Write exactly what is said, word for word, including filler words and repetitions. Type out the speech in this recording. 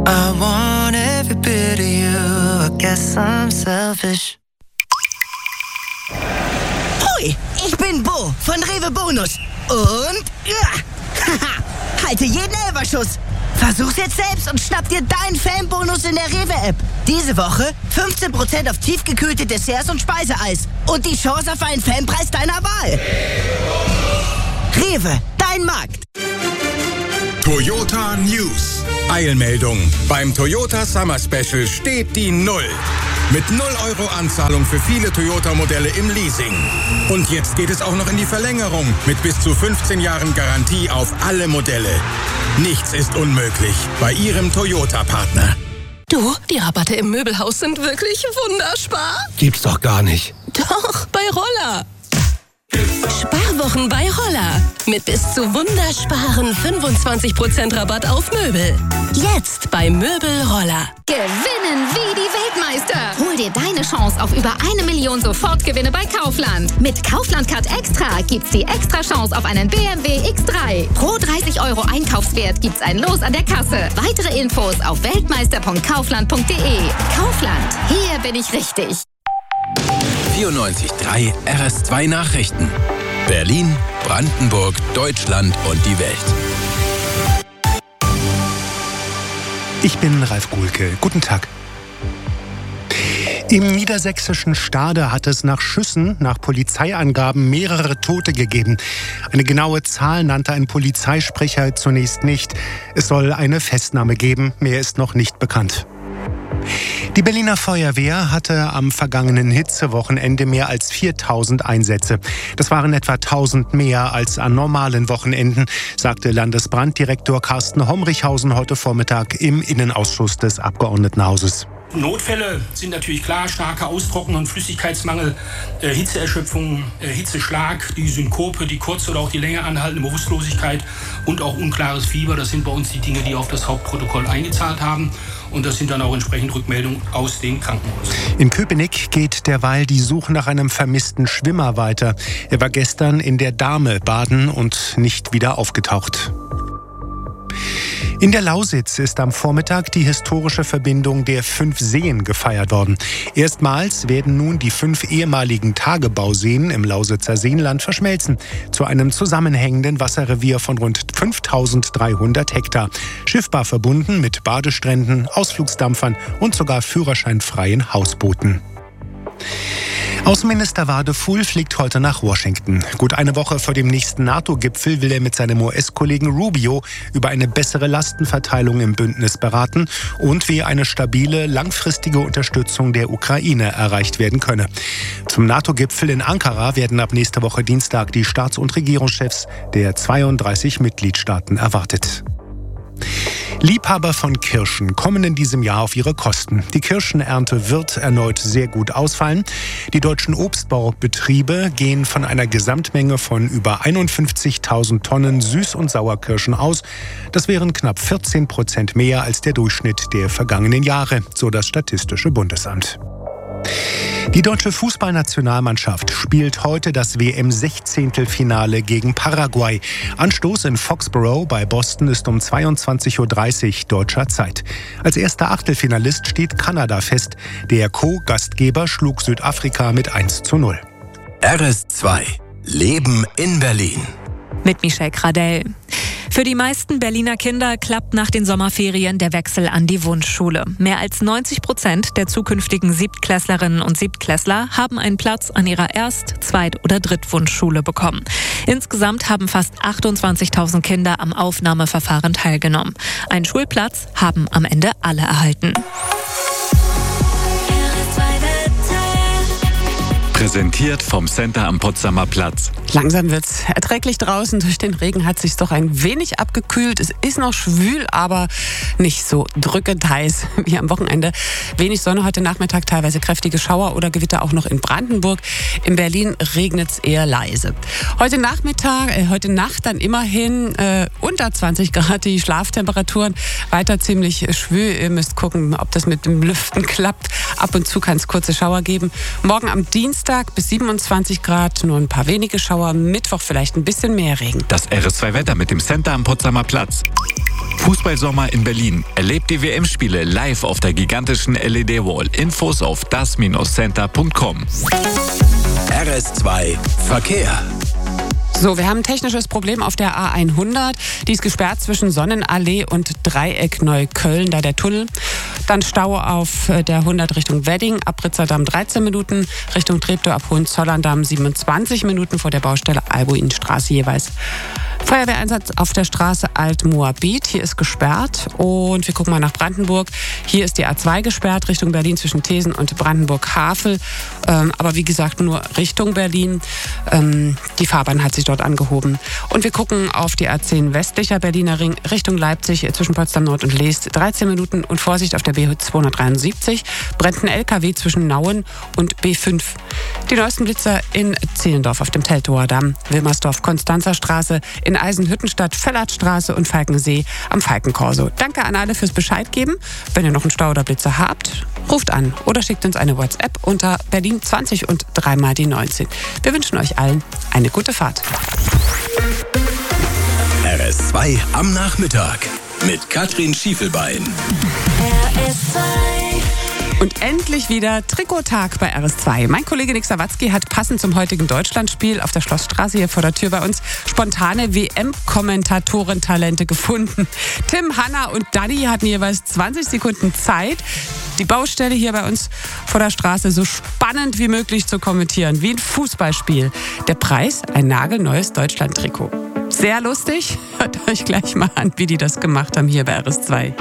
I want every bit of you. I guess I'm selfish. Hui, ich bin Bo von Rewe Bonus. Und ja, halte jeden Elferschuss. Versuch's jetzt selbst und schnapp dir deinen Fanbonus in der Rewe-App. Diese Woche fünfzehn Prozent auf tiefgekühlte Desserts und Speiseeis. Und die Chance auf einen Fanpreis deiner Wahl. Rewe, dein Markt. Toyota News. Eilmeldung. Beim Toyota Summer Special steht die Null. Mit null Euro Anzahlung für viele Toyota-Modelle im Leasing. Und jetzt geht es auch noch in die Verlängerung mit bis zu fünfzehn Jahren Garantie auf alle Modelle. Nichts ist unmöglich bei Ihrem Toyota-Partner. Du, die Rabatte im Möbelhaus sind wirklich wunderspar. Gibt's doch gar nicht. Doch, bei Roller. Sparwochen bei Roller. Mit bis zu wundersparen fünfundzwanzig Prozent Rabatt auf Möbel. Jetzt bei Möbel Roller. Gewinnen wie die Weltmeister. Hol dir deine Chance auf über eine Million Sofortgewinne bei Kaufland. Mit Kaufland Card Extra gibt's die extra Chance auf einen B M W X drei. Pro dreißig Euro Einkaufswert gibt's ein Los an der Kasse. Weitere Infos auf weltmeister punkt kaufland punkt de. Kaufland, hier bin ich richtig. vierundneunzig Komma drei R S zwei Nachrichten. Berlin, Brandenburg, Deutschland und die Welt. Ich bin Ralf Guhlke. Guten Tag. Im niedersächsischen Stade hat es nach Schüssen, nach Polizeiangaben, mehrere Tote gegeben. Eine genaue Zahl nannte ein Polizeisprecher zunächst nicht. Es soll eine Festnahme geben, mehr ist noch nicht bekannt. Die Berliner Feuerwehr hatte am vergangenen Hitzewochenende mehr als viertausend Einsätze. Das waren etwa tausend mehr als an normalen Wochenenden, sagte Landesbranddirektor Carsten Homrichhausen heute Vormittag im Innenausschuss des Abgeordnetenhauses. Notfälle sind natürlich klar, starke Austrocknung und Flüssigkeitsmangel, äh, Hitzeerschöpfung, äh, Hitzeschlag, die Synkope, die kurze oder auch die länger anhaltende Bewusstlosigkeit und auch unklares Fieber. Das sind bei uns die Dinge, die auf das Hauptprotokoll eingezahlt haben. Und das sind dann auch entsprechend Rückmeldungen aus den Krankenhäusern. In Köpenick geht derweil die Suche nach einem vermissten Schwimmer weiter. Er war gestern in der Dahme baden und nicht wieder aufgetaucht. In der Lausitz ist am Vormittag die historische Verbindung der fünf Seen gefeiert worden. Erstmals werden nun die fünf ehemaligen Tagebauseen im Lausitzer Seenland verschmelzen zu einem zusammenhängenden Wasserrevier von rund fünftausenddreihundert Hektar. Schiffbar verbunden mit Badestränden, Ausflugsdampfern und sogar führerscheinfreien Hausbooten. Außenminister Wadefuhl fliegt heute nach Washington. Gut eine Woche vor dem nächsten NATO-Gipfel will er mit seinem U S-Kollegen Rubio über eine bessere Lastenverteilung im Bündnis beraten und wie eine stabile, langfristige Unterstützung der Ukraine erreicht werden könne. Zum NATO-Gipfel in Ankara werden ab nächster Woche Dienstag die Staats- und Regierungschefs der zweiunddreißig Mitgliedstaaten erwartet. Liebhaber von Kirschen kommen in diesem Jahr auf ihre Kosten. Die Kirschenernte wird erneut sehr gut ausfallen. Die deutschen Obstbaubetriebe gehen von einer Gesamtmenge von über einundfünfzigtausend Tonnen Süß- und Sauerkirschen aus. Das wären knapp vierzehn Prozent mehr als der Durchschnitt der vergangenen Jahre, so das Statistische Bundesamt. Die deutsche Fußballnationalmannschaft spielt heute das W M-Sechzehntelfinale gegen Paraguay. Anstoß in Foxborough bei Boston ist um zweiundzwanzig Uhr dreißig deutscher Zeit. Als erster Achtelfinalist steht Kanada fest. Der Co-Gastgeber schlug Südafrika mit eins zu null. R S zwei. Leben in Berlin. Mit Michelle Gradell. Für die meisten Berliner Kinder klappt nach den Sommerferien der Wechsel an die Wunschschule. Mehr als neunzig Prozent der zukünftigen Siebtklässlerinnen und Siebtklässler haben einen Platz an ihrer Erst-, Zweit- oder Drittwunschschule bekommen. Insgesamt haben fast achtundzwanzigtausend Kinder am Aufnahmeverfahren teilgenommen. Einen Schulplatz haben am Ende alle erhalten. Präsentiert vom Center am Potsdamer Platz. Langsam wird's erträglich draußen. Durch den Regen hat sich's doch ein wenig abgekühlt. Es ist noch schwül, aber nicht so drückend heiß wie am Wochenende. Wenig Sonne heute Nachmittag, teilweise kräftige Schauer oder Gewitter auch noch in Brandenburg. In Berlin regnet's eher leise. Heute Nachmittag, äh, heute Nacht dann immerhin äh, unter zwanzig Grad die Schlaftemperaturen. Weiter ziemlich schwül. Ihr müsst gucken, ob das mit dem Lüften klappt. Ab und zu kann es kurze Schauer geben. Morgen am Dienstag Dienstag bis siebenundzwanzig Grad, nur ein paar wenige Schauer. Mittwoch vielleicht ein bisschen mehr Regen. Das R S zwei Wetter mit dem Center am Potsdamer Platz. Fußballsommer in Berlin. Erlebt die W M-Spiele live auf der gigantischen L E D-Wall. Infos auf das Center punkt com. R S zwei Verkehr. So, wir haben ein technisches Problem auf der A hundert. Die ist gesperrt zwischen Sonnenallee und Dreieck Neukölln, da der Tunnel. Dann Stau auf der hundert Richtung Wedding, ab Ritzerdamm dreizehn Minuten, Richtung Treptow ab Hohenzollern-Damm siebenundzwanzig Minuten vor der Baustelle Albuinstraße jeweils. Feuerwehreinsatz auf der Straße Alt-Moabit. Hier ist gesperrt. Und wir gucken mal nach Brandenburg. Hier ist die A zwei gesperrt, Richtung Berlin zwischen Thesen und Brandenburg-Havel. Ähm, aber wie gesagt, nur Richtung Berlin. Ähm, die Fahrbahn hat sich dort angehoben. Und wir gucken auf die A zehn westlicher Berliner Ring, Richtung Leipzig, zwischen Potsdam Nord und Leest. dreizehn Minuten und Vorsicht auf der B zweihundertdreiundsiebzig. Brennt ein L K W zwischen Nauen und B fünf. Die neuesten Blitzer in Zehlendorf auf dem Teltower Damm, Wilmersdorf, Konstanzer Straße, in Eisenhüttenstadt, Fellertstraße und Falkensee am Falkenkorso. Danke an alle fürs Bescheid geben. Wenn ihr noch einen Stau oder Blitzer habt, ruft an oder schickt uns eine WhatsApp unter Berlin zwanzig und dreimal die neunzehn. Wir wünschen euch allen eine gute Fahrt. R S zwei am Nachmittag mit Katrin Schiefelbein. R S zwei. Und endlich wieder Trikottag bei R S zwei. Mein Kollege Nick Sawatzki hat passend zum heutigen Deutschlandspiel auf der Schlossstraße hier vor der Tür bei uns spontane W M-Kommentatorentalente gefunden. Tim, Hanna und Dani hatten jeweils zwanzig Sekunden Zeit, die Baustelle hier bei uns vor der Straße so spannend wie möglich zu kommentieren, wie ein Fußballspiel. Der Preis, ein nagelneues Deutschland-Trikot. Sehr lustig. Hört euch gleich mal an, wie die das gemacht haben hier bei R S zwei.